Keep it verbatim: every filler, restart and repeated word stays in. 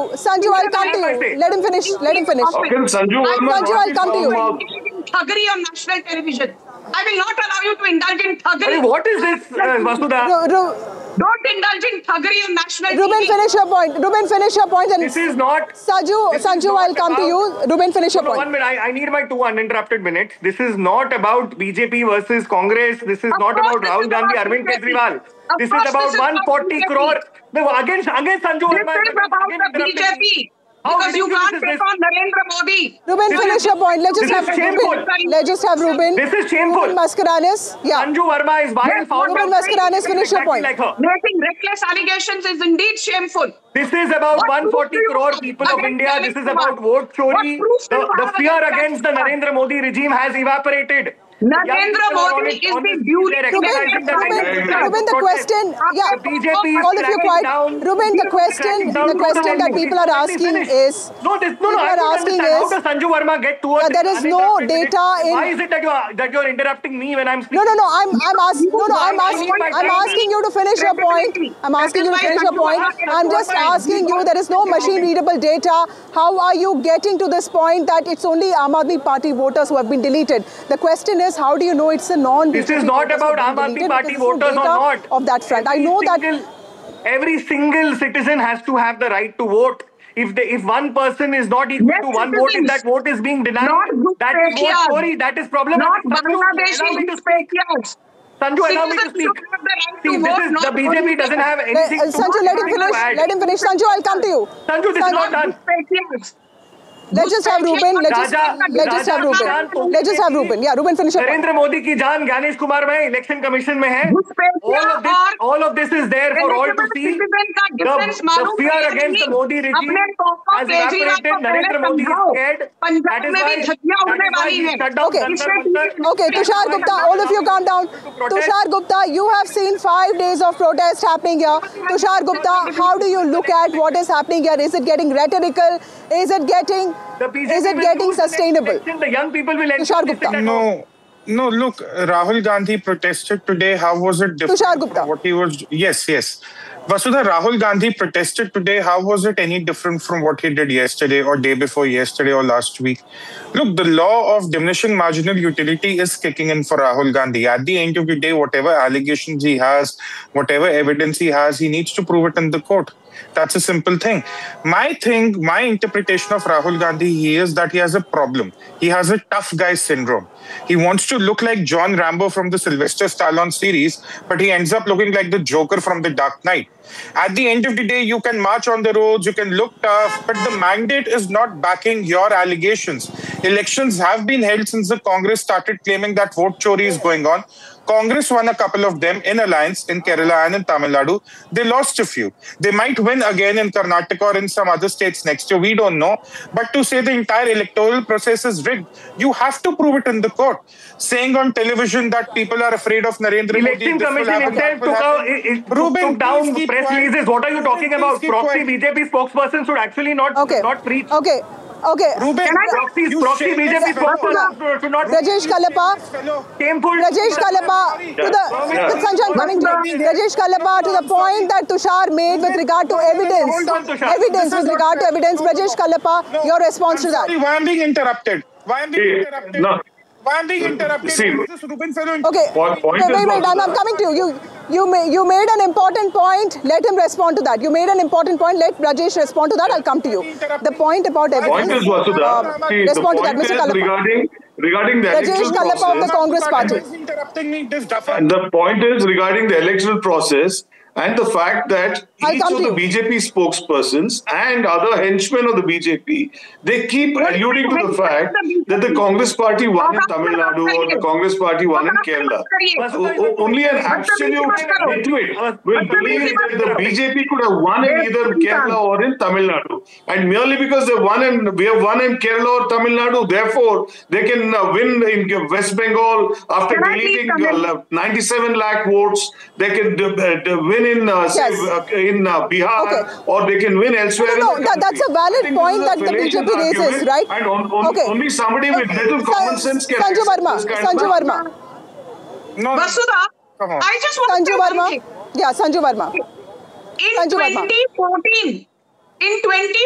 Sanju, I'll come to you. Let him finish. Let him finish. Okay, Sanju, Sanju, I'll come to you. Thuggery on national television. I will not allow you to indulge in thuggery. Hey, what is this, uh, Vasudha? Ru Ru Don't indulge in thuggery on national Ruben, T V. finish your point. Ruben, finish your point. And This is not... Sanju, Sanju, I'll come to you. Ruben, finish your no, point. One minute. I, I need my two uninterrupted minutes. This is not about B J P versus Congress. This is Of not course about this Rahul is Gandhi, about Arvind B J P. Kejriwal. Of This is course about this is about one forty B J P. crore. No, against, against Sanju This Verma. is about the B J P. Because you can't take on Narendra Modi. Ruben, This finish is- your point. Let's just this have is shameful. Ruben. Let's just have Ruben. This is shameful. Ruben Mascarenhas. Yeah. Sanju Verma is vile, Yes, foul. Ruben Mascarenhas, finish your point. Like her. Making reckless allegations is indeed shameful. This is about What one forty proof do you crore have people of against India. This Alex is Kumar? about vote chori. What proof do The, you the have fear against against the Alex Kumar? Narendra Modi regime has evaporated. Narendra Modi is the duly Ruben, Ruben, Ruben, the question, yeah, The B J P is all of you cracking quiet. down. Ruben, the question, Cracking down the to question that Modi. people are Let me asking finish. is, No, this, no, no, people I are don't asking understand. How is, does Sanju Verma get towards Yeah, there is no uninterrupted minutes? data in- Why is it that you are that you are interrupting me when I'm speaking? no, no, no, I'm, I'm asking, no, no, I'm I asking, need my I'm time. asking you to finish your point. I'm asking you to finish your point. I'm just asking you, there is no machine-readable data. How are you getting to this point that it's only Aam Aadmi Party voters who have been deleted? The question is, how do you know it's a non-B J P This is not voters who about have been Aam Aadmi deleted? Party Because there's voters no or data not. of that front. I Every know that. single- Every single citizen has to have the right to vote. If they, if one person is not equal Yes, to one vote, if citizens. that vote is being denied, Not good that is vote patriarchs. chori. That is problematic. Not Sanju, Bangladeshi allow me to speak. patriarchs. Sanju, allow me to Citizens speak. should have the right See, to this vote, is not the B J P only doesn't have Let- anything uh, to Sanju, let him finish. add. Let him finish. Sanju, I'll come to you. Sanju, this is not done. patriarchs. Let's just have Ruben. Let's just, Raja- let's just have Raja Ruben. Kisan Let's just have Ruben. Yeah, Ruben, finish your point. Narendra Modi की जान ज्ञानेश कुमार में election commission में है. All of this, all of this is there for all to see. The, the fear against the Modi regime has evaporated. Narendra Modi is scared. That is why, that is why he shut down Okay. Jantar Mantar. Okay, Tushar Gupta, all of you calm down. Tushar Gupta, you have seen five days of protest happening here. Tushar Gupta, how do you look at what is happening here? Is it getting rhetorical? Is it getting, The B J P is it will getting lose the next sustainable? election. The young people will Tushar ensure Gupta. this. No, no, look, Rahul Gandhi protested today. How was it different Tushar Gupta. from what he was? Yes, yes. Vasudha, Rahul Gandhi protested today. How was it any different from what he did yesterday or day before yesterday or last week? Look, the law of diminishing marginal utility is kicking in for Rahul Gandhi. At the end of the day, whatever allegations he has, whatever evidence he has, he needs to prove it in the court. That's a simple thing. My thing, my interpretation of Rahul Gandhi he is that he has a problem. He has a tough guy syndrome. He wants to look like John Rambo from the Sylvester Stallone series, but he ends up looking like the Joker from the Dark Knight. At the end of the day, you can march on the roads, you can look tough, but the mandate is not backing your allegations. Elections have been held since the Congress started claiming that vote chori is going on. Congress won a couple of them in alliance in Kerala and in Tamil Nadu. They lost a few. They might win again in Karnataka or in some other states next year. We don't know. But to say the entire electoral process is rigged, you have to prove it in the court. Saying on television that people are afraid of Narendra Modi. Election Commission itself took, out, it, it Ruben, took down please keep press quiet. releases. What are you Ruben, talking please about? keep Proxy quiet. B J P spokesperson should actually not, Okay. not preach. Okay. Okay. Ruben, Proxy, you proxy B J P shameless fellow. spokesperson should not Rajesh Kalapa. fellow. shameful. Rajesh Kalapa, to the, Yeah. Sanjay, I'm coming to you. Rajesh Kalapa, to the point that Tushar made with regard to evidence, Hold on, Tushar. evidence with regard to evidence, Rajesh Kalapa, your response to I'm that. sorry, why I'm being interrupted? Why I'm being See, interrupted? no. Why I'm being interrupted? See, Why is this Ruben fellow? Okay, Point- point wait, is wait, wait, not- I'm, I'm coming to you. You, you, ma you made an important point. Let him respond to that. You made an important point. Let Rajesh respond to that. I'll come to you. The point about evidence. Point is, Vasudha, uh, see, the respond to that, point Mister is Kalapa. regarding, regarding the Rajesh electoral Kalapa of the process. Congress Party. Why is he interrupting me? This duffer. And the point is regarding the electoral process and the fact that I'll each come of to the you. B J P spokespersons and other henchmen of the B J P, they keep alluding to the fact that the Congress party won in Tamil Nadu or the Congress party won in Kerala. O- o- Only an absolute nitwit will believe that the B J P could have won in either Kerala or in Tamil Nadu. And merely because they won in, we have won in Kerala or Tamil Nadu, therefore they can uh, win in West Bengal after Can I please deleting come in? uh, ninety-seven lakh votes. They can uh, uh, win in uh, say, Yes. uh, in uh, Bihar, Okay. or they can win elsewhere. No, no, in the that- that's country. a valid I think point this is a that the B J P fallacious raises, argument, right? And on, on, Okay. only somebody with little Sa- common sense can Sanju accept Verma, this kind Sanju of Verma, No, no. Vasudha, Come on. I just want Sanju to say one Verma. thing. Yeah, Sanju Verma. In Sanju Verma. twenty fourteen, in twenty